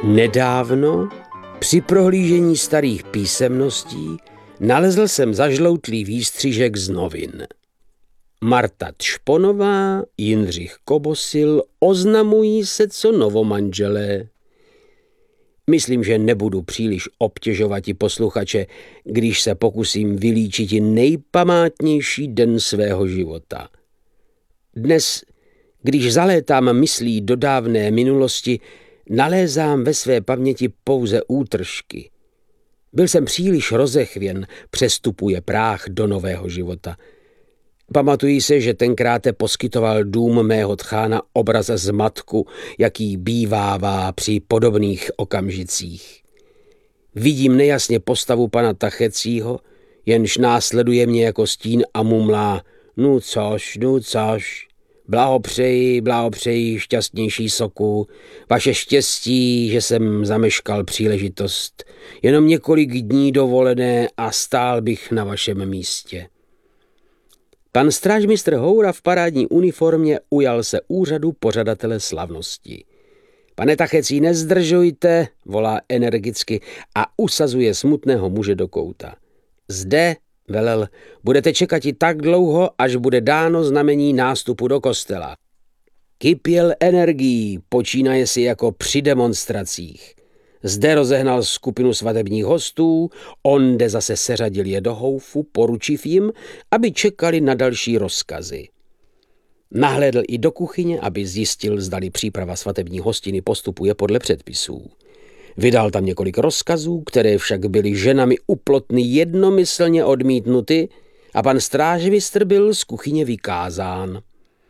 Nedávno při prohlížení starých písemností nalezl jsem zažloutlý výstřižek z novin. Marta Tšponová, Jindřich Kobosil oznamují se co novomanželé. Myslím, že nebudu příliš obtěžovat i posluchače, když se pokusím vylíčit nejpamátnější den svého života. Dnes, když zalétám myslí do dávné minulosti, nalézám ve své paměti pouze útržky. Byl jsem příliš rozechvěn, přestupuje práh do nového života. Pamatuji se, že tenkrát poskytoval dům mého tchána obraz zmatku, jaký bývává při podobných okamžicích. Vidím nejasně postavu pana Tachecího, jenž následuje mě jako stín a mumlá: nu což, blahopřeji, šťastnější soku, vaše štěstí, že jsem zameškal příležitost, jenom několik dní dovolené a stál bych na vašem místě. Pan strážmistr Houra v parádní uniformě ujal se úřadu pořadatele slavnosti. Pane Tachecí, nezdržujte, volá energicky a usazuje smutného muže do kouta. Zde, velel, budete čekat i tak dlouho, až bude dáno znamení nástupu do kostela. Kypěl energií, počínaje si jako při demonstracích. Zde rozehnal skupinu svatebních hostů, onde zase seřadil je do houfu, poručiv jim, aby čekali na další rozkazy. Nahlédl i do kuchyně, aby zjistil, zdali příprava svatební hostiny postupuje podle předpisů. Vydal tam několik rozkazů, které však byly ženami u plotny jednomyslně odmítnuty a pan strážmistr byl z kuchyně vykázán.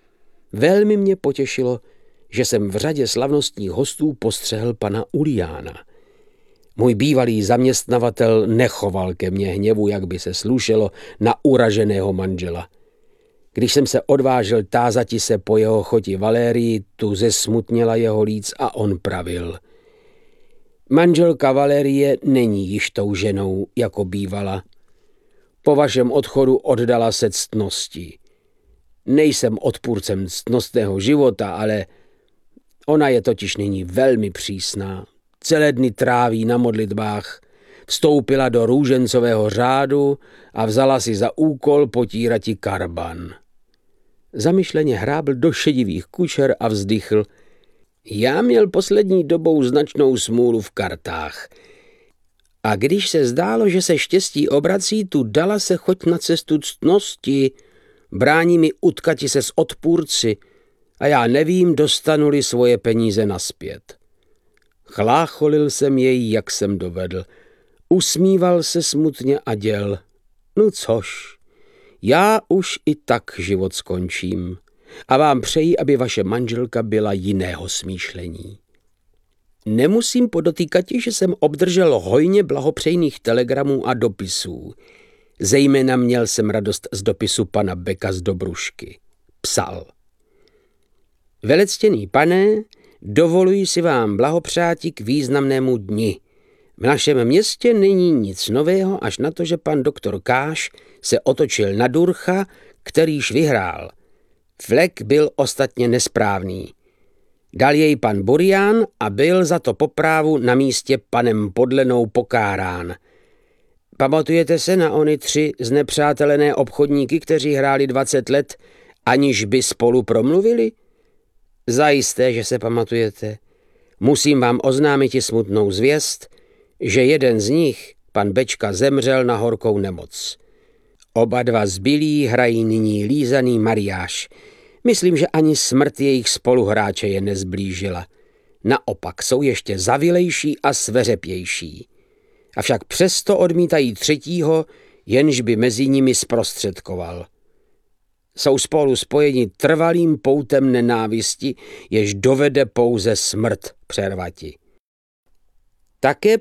Velmi mě potěšilo, že jsem v řadě slavnostních hostů postřehl pana Uliána. Můj bývalý zaměstnavatel nechoval ke mně hněvu, jak by se slušelo na uraženého manžela. Když jsem se odvážil tázati se po jeho choti Valérii, tu zesmutněla jeho líc a on pravil: manželka Valérie není již tou ženou, jako bývala. Po vašem odchodu oddala se ctnosti. Nejsem odpůrcem ctnostného života, ale ona je totiž nyní velmi přísná. Celé dny tráví na modlitbách, vstoupila do růžencového řádu a vzala si za úkol potírati karban. Zamyšleně hrábl do šedivých kučer a vzdychl: já měl poslední dobou značnou smůlu v kartách. A když se zdálo, že se štěstí obrací, tu dala se choď na cestu ctnosti, brání mi utkati se s odpůrci a já nevím, dostanu-li svoje peníze nazpět. Chlácholil jsem jej, jak jsem dovedl. Usmíval se smutně a děl: no což, já už i tak život skončím a vám přeji, aby vaše manželka byla jiného smýšlení. Nemusím podotýkati, že jsem obdržel hojně blahopřejných telegramů a dopisů. Zejména měl jsem radost z dopisu pana Beka z Dobrušky. Psal: velectěný pane, dovoluji si vám blahopřáti k významnému dni. V našem městě není nic nového, až na to, že pan doktor Káš se otočil na Durcha, kterýž vyhrál. Flek byl ostatně nesprávný. Dal jej pan Burian a byl za to po právu na místě panem Podlenou pokárán. Pamatujete se na ony 3 znepřátelené obchodníky, kteří hráli 20 let, aniž by spolu promluvili? Zajisté, že se pamatujete. Musím vám oznámit i smutnou zvěst, že jeden z nich, pan Bečka, zemřel na horkou nemoc. Oba dva zbylí hrají nyní lízaný mariáš. Myslím, že ani smrt jejich spoluhráče je nezblížila. Naopak jsou ještě zavilejší a sveřepější. Avšak přesto odmítají 3., jenž by mezi nimi zprostředkoval. Jsou spolu spojeni trvalým poutem nenávisti, jež dovede pouze smrt přervati. Také